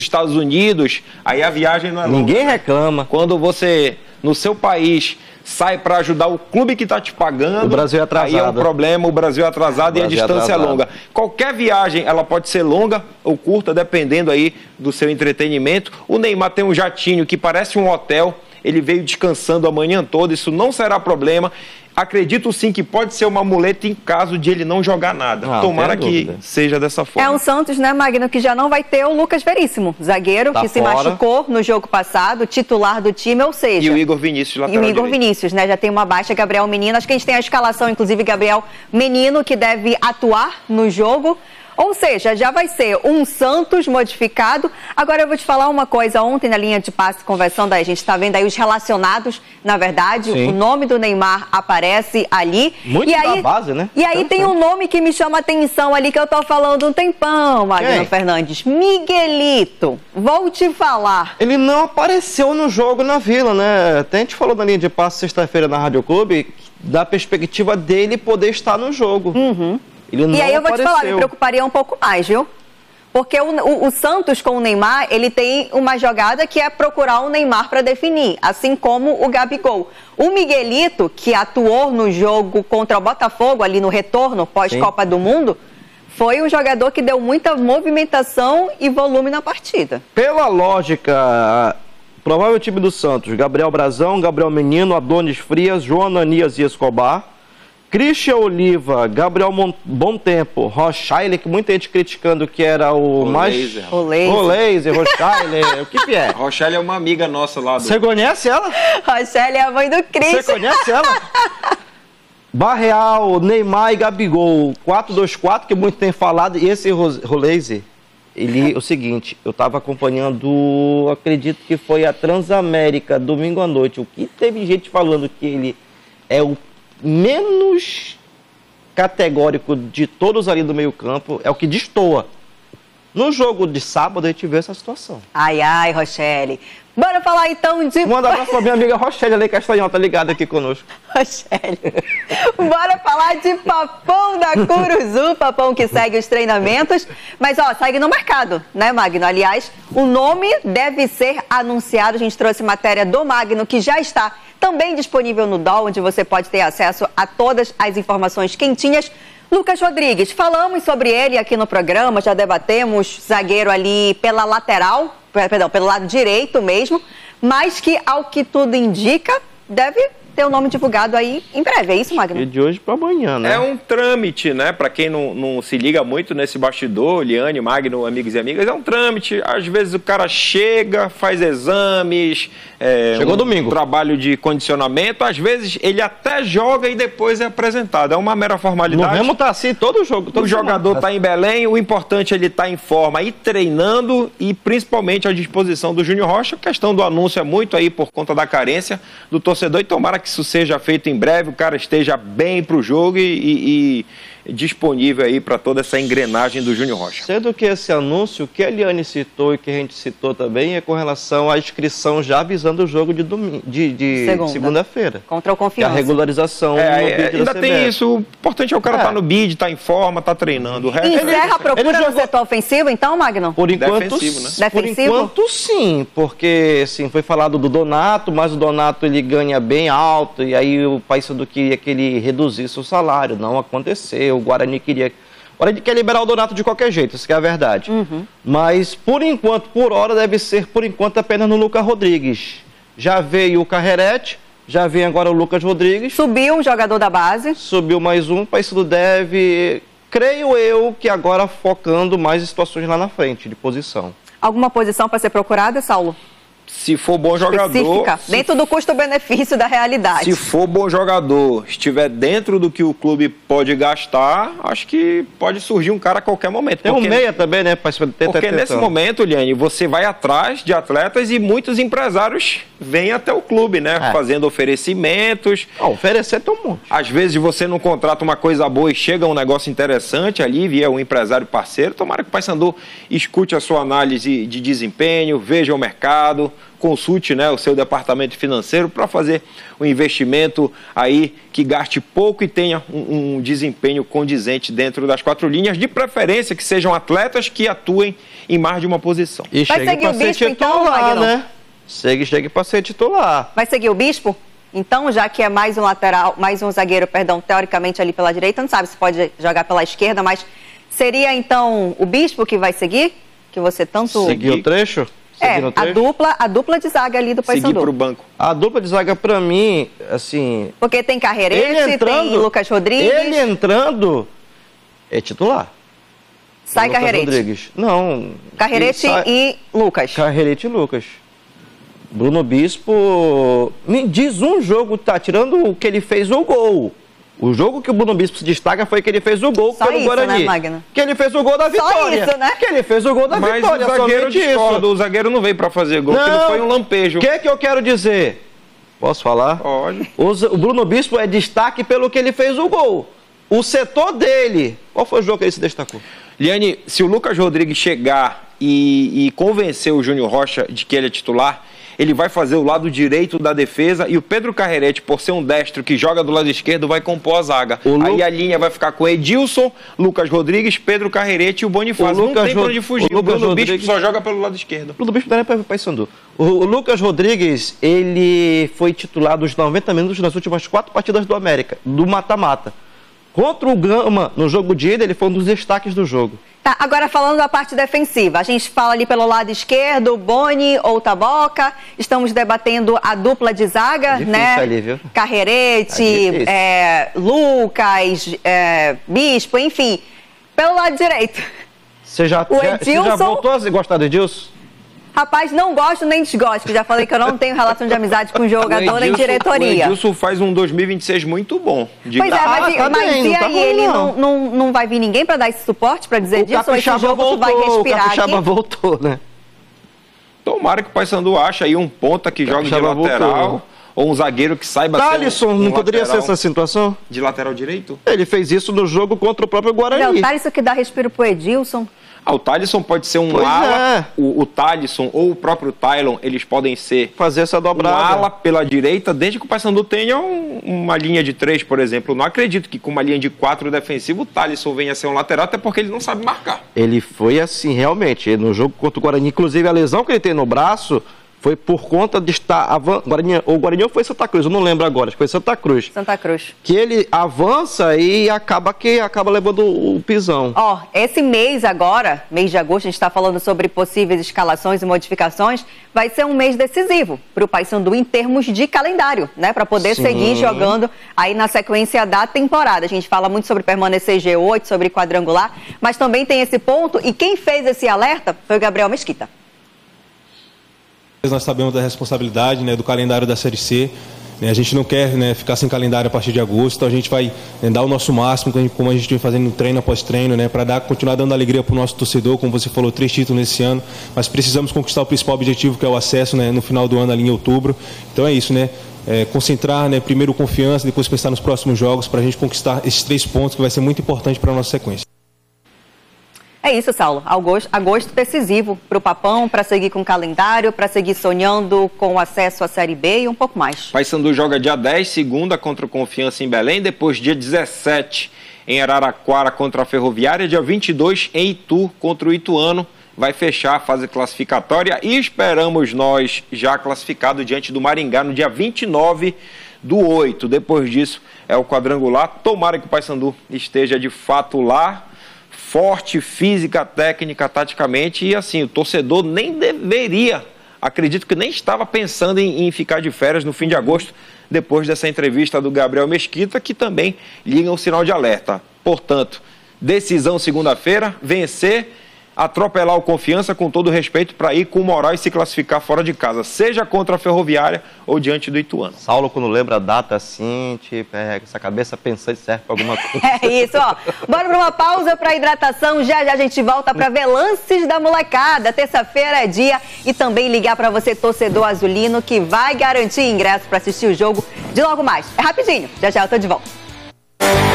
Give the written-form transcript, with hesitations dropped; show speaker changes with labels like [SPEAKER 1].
[SPEAKER 1] Estados Unidos, aí a viagem não é longa.
[SPEAKER 2] Ninguém reclama.
[SPEAKER 1] Quando você, no seu país, sai para ajudar o clube que está te pagando,
[SPEAKER 2] o Brasil é atrasado.
[SPEAKER 1] Aí é um problema, o Brasil é atrasado e a distância é longa. Qualquer viagem, ela pode ser longa ou curta, dependendo aí do seu entretenimento. O Neymar tem um jatinho que parece um hotel, ele veio descansando a manhã toda, isso não será problema. Acredito sim que pode ser uma muleta em caso de ele não jogar nada. Tomara que seja dessa forma.
[SPEAKER 3] É um Santos, né, Magno, que já não vai ter o Lucas Veríssimo, zagueiro que se machucou no jogo passado, titular do time, ou seja...
[SPEAKER 1] E o Igor Vinícius, lateral direito.
[SPEAKER 3] E o Igor Vinícius, né, já tem uma baixa, Gabriel Menino. Acho que a gente tem a escalação, inclusive, Gabriel Menino, que deve atuar no jogo. Ou seja, já vai ser um Santos modificado. Agora eu vou te falar uma coisa. Ontem na linha de passe, conversando, a gente está vendo aí os relacionados, na verdade. Sim. O nome do Neymar aparece ali.
[SPEAKER 2] Muito da base, né?
[SPEAKER 3] E aí tem um nome que me chama a atenção ali, que eu tô falando um tempão, Magno Fernandes. Miguelito. Vou te falar.
[SPEAKER 2] Ele não apareceu no jogo na Vila, né? Até a gente falou na linha de passe sexta-feira na Rádio Clube, da perspectiva dele poder estar no jogo.
[SPEAKER 3] E aí eu vou te falar, me preocuparia um pouco mais, viu? Porque o Santos com o Neymar, ele tem uma jogada que é procurar o Neymar para definir, assim como o Gabigol. O Miguelito, que atuou no jogo contra o Botafogo, ali no retorno pós-Copa do Mundo, foi um jogador que deu muita movimentação e volume na partida.
[SPEAKER 2] Pela lógica, provável time do Santos: Gabriel Brazão, Gabriel Menino, Adonis Frias, João Ananias e Escobar, Christian Oliva, Gabriel Bom Tempo, Rochaile, que muita gente criticando que era o mais... Laser, Rochaile, o que é?
[SPEAKER 1] Rochaile é uma amiga nossa lá do...
[SPEAKER 2] Você conhece ela?
[SPEAKER 3] Rochaile é a mãe do Christian.
[SPEAKER 2] Você conhece ela? Barreal, Neymar e Gabigol, 4-2-4, que muito tem falado, e esse Laser, ele, o seguinte, eu estava acompanhando, acredito que foi a Transamérica, domingo à noite, o que teve gente falando que ele é o menos categórico de todos ali do meio campo, é o que destoa. No jogo de sábado a gente vê essa situação.
[SPEAKER 3] Ai, ai, Rochelle. Bora falar então de...
[SPEAKER 2] Manda um abraço pra minha amiga Rochelle, ali Castanhão, tá ligada aqui conosco.
[SPEAKER 3] Rochelle. Bora falar de Papão da Curuzu, Papão que segue os treinamentos. Mas, ó, segue no mercado, né, Magno? Aliás, o nome deve ser anunciado. A gente trouxe matéria do Magno, que já está também disponível no DOL, onde você pode ter acesso a todas as informações quentinhas. Lucas Rodrigues, falamos sobre ele aqui no programa, já debatemos, zagueiro ali pela lateral, perdão, pelo lado direito mesmo, mas que, ao que tudo indica, deve ter o nome divulgado aí em breve. É isso, Magno?
[SPEAKER 2] E de hoje para amanhã, né?
[SPEAKER 1] É um trâmite, né? Para quem não se liga muito nesse bastidor, Liane, Magno, amigos e amigas, é um trâmite. Às vezes o cara chega, faz exames,
[SPEAKER 2] chegou domingo,
[SPEAKER 1] trabalho de condicionamento, às vezes ele até joga e depois é apresentado. É uma mera formalidade.
[SPEAKER 2] No mesmo tá assim todo jogo.
[SPEAKER 1] O jogador está em Belém, o importante é ele estar em forma e treinando, e principalmente à disposição do Júnior Rocha. A questão do anúncio é muito aí por conta da carência do torcedor, e tomara que isso seja feito em breve, o cara esteja bem para o jogo e disponível aí para toda essa engrenagem do Júnior Rocha.
[SPEAKER 2] Sendo que esse anúncio que a Eliane citou e que a gente citou também é com relação à inscrição já avisando o jogo de segunda-feira.
[SPEAKER 3] Contra o Confiança.
[SPEAKER 2] A regularização no bid
[SPEAKER 1] ainda tem isso. O importante é o cara estar no bid, estar em forma, estar treinando.
[SPEAKER 3] Encerra a procura no setor ofensivo, então, Magno?
[SPEAKER 2] Por enquanto,
[SPEAKER 1] defensivo, né?
[SPEAKER 3] Defensivo?
[SPEAKER 2] Por enquanto, sim. Porque, sim, foi falado do Donato, mas o Donato ele ganha bem alto, e aí o Paysandu queria que ele reduzisse o salário. Não aconteceu. O Guarani quer liberar o Donato de qualquer jeito, isso que é a verdade. Mas, por enquanto, por hora, deve ser, por enquanto, apenas no Lucas Rodrigues. Já veio o Carrerete, já vem agora o Lucas Rodrigues.
[SPEAKER 3] Subiu um jogador da base.
[SPEAKER 2] Subiu mais um, o Paysandu deve, creio eu, que agora focando mais em situações lá na frente, de posição.
[SPEAKER 3] Alguma posição para ser procurada, Saulo?
[SPEAKER 1] Se for bom jogador...
[SPEAKER 3] Dentro do custo-benefício da realidade.
[SPEAKER 1] Se for bom jogador, estiver dentro do que o clube pode gastar, acho que pode surgir um cara a qualquer momento.
[SPEAKER 2] Tem um meia também, né?
[SPEAKER 1] Porque nesse momento, Liane, você vai atrás de atletas e muitos empresários vêm até o clube, né? Fazendo oferecimentos.
[SPEAKER 2] Oferecer tem um monte.
[SPEAKER 1] Às vezes você não contrata uma coisa boa e chega um negócio interessante ali, via um empresário parceiro. Tomara que o Paysandu escute a sua análise de desempenho, veja o mercado. favorável, consulte, né, o seu departamento financeiro para fazer um investimento aí que gaste pouco e tenha um desempenho condizente dentro das 4 linhas, de preferência que sejam atletas que atuem em mais de uma posição.
[SPEAKER 2] E
[SPEAKER 3] vai seguir o Bispo então, Magno?
[SPEAKER 2] Né? Segue para ser titular.
[SPEAKER 3] Vai seguir o Bispo? Então, já que é mais um lateral, mais um zagueiro, perdão, teoricamente ali pela direita, não sabe se pode jogar pela esquerda, mas seria então o Bispo que vai seguir? Que você tanto...
[SPEAKER 2] Seguir o trecho?
[SPEAKER 3] A dupla de zaga ali do Paysandu.
[SPEAKER 1] Seguir pro banco.
[SPEAKER 2] A dupla de zaga pra mim, assim...
[SPEAKER 3] Porque tem Carrerete, tem Lucas Rodrigues...
[SPEAKER 2] Ele entrando é titular.
[SPEAKER 3] Sai Carrerete.
[SPEAKER 2] Rodrigues. Não.
[SPEAKER 3] Carrerete e Lucas.
[SPEAKER 2] Carrerete e Lucas. Bruno Bispo, me diz um jogo, tá tirando o que ele fez o gol. O jogo que o Bruno Bispo se destaca foi que ele fez o gol
[SPEAKER 3] só
[SPEAKER 2] pelo
[SPEAKER 3] isso,
[SPEAKER 2] Guarani.
[SPEAKER 3] Né, Magno?
[SPEAKER 2] Que ele fez o gol da vitória.
[SPEAKER 3] Só isso, né?
[SPEAKER 2] Que ele fez o gol da vitória.
[SPEAKER 1] Mas o zagueiro discorda, o zagueiro não veio para fazer gol, não foi um lampejo.
[SPEAKER 2] O que eu quero dizer? Posso falar?
[SPEAKER 1] Pode.
[SPEAKER 2] O Bruno Bispo é destaque pelo que ele fez o gol. O setor dele, qual foi o jogo que ele se destacou?
[SPEAKER 1] Liane, se o Lucas Rodrigues chegar e convencer o Júnior Rocha de que ele é titular, ele vai fazer o lado direito da defesa e o Pedro Carrerete, por ser um destro que joga do lado esquerdo, vai compor a zaga. Aí a linha vai ficar com Edilson, Lucas Rodrigues, Pedro Carrerete e o Bonifácio. Não tem pra onde fugir. O Bruno Bispo só joga pelo lado esquerdo.
[SPEAKER 2] O Bruno Bispo não é para o Paysandu. O Lucas Rodrigues, ele foi titular dos 90 minutos nas últimas 4 partidas do América, do mata-mata. Contra o Gama, no jogo de ida, ele foi um dos destaques do jogo.
[SPEAKER 3] Tá, agora falando da parte defensiva, a gente fala ali pelo lado esquerdo, Boni ou Taboca, estamos debatendo a dupla de zaga, né?
[SPEAKER 2] Ali, viu?
[SPEAKER 3] Carrerete, Lucas, Bispo, enfim. Pelo lado direito.
[SPEAKER 2] Você já voltou a gostar do Edilson?
[SPEAKER 3] Rapaz, não gosto nem desgosto, que já falei que eu não tenho relação de amizade com jogador nem diretoria.
[SPEAKER 1] O Edilson faz um 2026 muito bom.
[SPEAKER 3] Pois é, mas e aí, ele não vai vir ninguém para dar esse suporte, para dizer disso? Ou esse jogo tu vai respirar
[SPEAKER 2] aqui? O Capixaba voltou, né?
[SPEAKER 1] Tomara que o Paysandu ache aí um ponta que joga de lateral, ou um zagueiro que saiba ser
[SPEAKER 2] Thalisson, não poderia ser essa situação?
[SPEAKER 1] De lateral direito?
[SPEAKER 2] Ele fez isso no jogo contra o próprio Guarani.
[SPEAKER 3] Não, o Thalisson que dá respiro pro Edilson.
[SPEAKER 1] O Thalisson pode ser um ala, o Thalisson ou o próprio Tylon, eles podem ser
[SPEAKER 2] fazer essa dobrada.
[SPEAKER 1] Um ala pela direita, desde que o Paysandu tenha uma linha de 3, por exemplo. Eu não acredito que com uma linha de 4 defensiva o Thalisson venha a ser um lateral, até porque ele não sabe marcar.
[SPEAKER 2] Ele foi assim, realmente, no jogo contra o Guarani, inclusive a lesão que ele tem no braço foi por conta de estar... O Guarani ou foi Santa Cruz, eu não lembro agora, acho que foi Santa Cruz.
[SPEAKER 3] Santa Cruz.
[SPEAKER 2] Que ele avança e acaba levando o pisão.
[SPEAKER 3] Esse mês agora, mês de agosto, a gente está falando sobre possíveis escalações e modificações, vai ser um mês decisivo para o Paysandu em termos de calendário, né? Para poder seguir jogando aí na sequência da temporada. A gente fala muito sobre permanecer G8, sobre quadrangular, mas também tem esse ponto, e quem fez esse alerta foi o Gabriel Mesquita.
[SPEAKER 4] Nós sabemos da responsabilidade, né, do calendário da Série C. A gente não quer, né, ficar sem calendário a partir de agosto, então a gente vai, né, dar o nosso máximo, como a gente vem fazendo treino após treino, né, para continuar dando alegria para o nosso torcedor. Como você falou, 3 títulos nesse ano, mas precisamos conquistar o principal objetivo, que é o acesso, né, no final do ano ali em outubro. Então é isso, né? Concentrar, né, primeiro confiança, depois pensar nos próximos jogos, para a gente conquistar esses 3 pontos, que vai ser muito importante para a nossa sequência.
[SPEAKER 3] É isso, Saulo. Agosto decisivo para o Papão, para seguir com o calendário, para seguir sonhando com o acesso à Série B e um pouco mais.
[SPEAKER 1] Paysandu joga dia 10, segunda, contra o Confiança em Belém, depois dia 17 em Araraquara contra a Ferroviária, dia 22 em Itu contra o Ituano. Vai fechar a fase classificatória e esperamos nós já classificados diante do Maringá no dia 29/8. Depois disso é o quadrangular. Tomara que o Paysandu esteja de fato lá, forte, física, técnica, taticamente, e assim, o torcedor nem deveria, acredito que nem estava pensando em ficar de férias no fim de agosto, depois dessa entrevista do Gabriel Mesquita, que também liga o sinal de alerta. Portanto, decisão segunda-feira, vencer, atropelar o Confiança com todo respeito para ir com moral e se classificar fora de casa, seja contra a Ferroviária ou diante do Ituano.
[SPEAKER 2] Saulo, quando lembra a data assim, essa cabeça pensante serve para alguma coisa.
[SPEAKER 3] É isso, Bora para uma pausa para hidratação, já a gente volta para ver lances da molecada. Terça-feira é dia, e também ligar para você, torcedor azulino, que vai garantir ingresso para assistir o jogo de logo mais. É rapidinho, já eu tô de volta.